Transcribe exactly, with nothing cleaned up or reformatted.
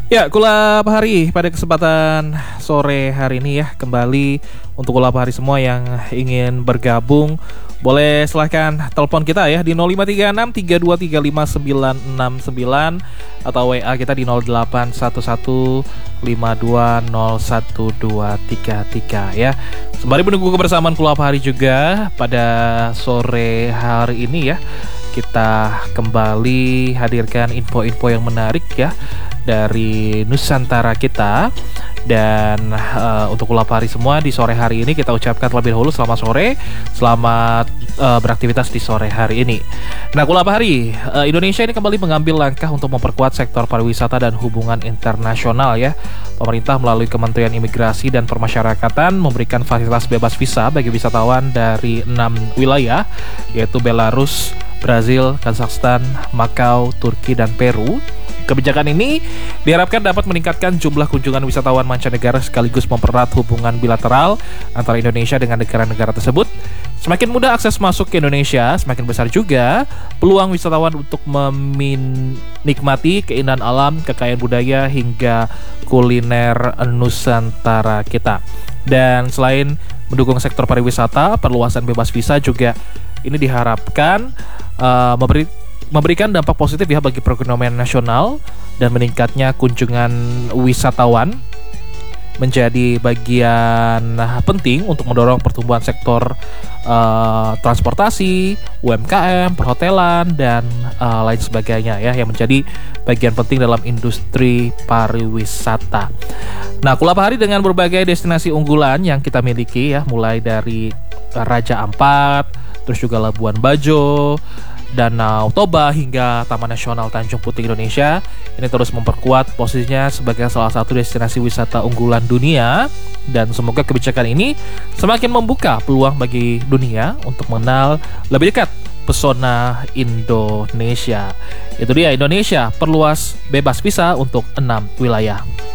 Ya, Kula Bahari pada kesempatan sore hari ini ya, kembali untuk Kula Bahari semua yang ingin bergabung, boleh silahkan telepon kita ya di nol lima tiga enam tiga dua tiga lima sembilan enam sembilan atau W A kita di nol delapan satu satu lima dua nol satu dua tiga tiga ya. Sembari menunggu kebersamaan Kula Bahari juga pada sore hari ini ya, kita kembali hadirkan info-info yang menarik ya dari Nusantara kita. Dan uh, untuk Kula Bahari semua di sore hari ini kita ucapkan terlebih dahulu selamat sore, selamat uh, beraktivitas di sore hari ini. Nah, Kula Bahari, uh, Indonesia ini kembali mengambil langkah untuk memperkuat sektor pariwisata dan hubungan internasional ya. Pemerintah melalui Kementerian Imigrasi dan Permasyarakatan memberikan fasilitas bebas visa bagi wisatawan dari enam wilayah, yaitu Belarus, Brazil, Kazakhstan, Makau, Turki, dan Peru. Kebijakan ini diharapkan dapat meningkatkan jumlah kunjungan wisatawan mancanegara sekaligus mempererat hubungan bilateral antara Indonesia dengan negara-negara tersebut. Semakin mudah akses masuk ke Indonesia, semakin besar juga peluang wisatawan untuk menikmati keindahan alam, kekayaan budaya, hingga kuliner Nusantara kita. Dan selain mendukung sektor pariwisata, perluasan bebas visa juga ini diharapkan uh, memberi memberikan dampak positif ya bagi perekonomian nasional, dan meningkatnya kunjungan wisatawan menjadi bagian penting untuk mendorong pertumbuhan sektor uh, transportasi, U M K M, perhotelan, dan uh, lain sebagainya ya, yang menjadi bagian penting dalam industri pariwisata. Nah, Kula Bahari dengan berbagai destinasi unggulan yang kita miliki ya, mulai dari Raja Ampat, terus juga Labuan Bajo, Danau Toba, hingga Taman Nasional Tanjung Puting Indonesia, ini terus memperkuat posisinya sebagai salah satu destinasi wisata unggulan dunia. Dan semoga kebijakan ini semakin membuka peluang bagi dunia untuk mengenal lebih dekat pesona Indonesia. Itu dia, Indonesia perluas bebas visa untuk enam wilayah.